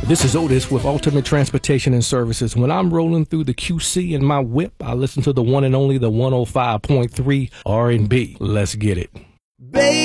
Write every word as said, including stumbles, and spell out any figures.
This is Otis with Ultimate Transportation and Services. When I'm rolling through the Q C in my whip, I listen to the one and only the one oh five point three R and B. Let's get it. Baby.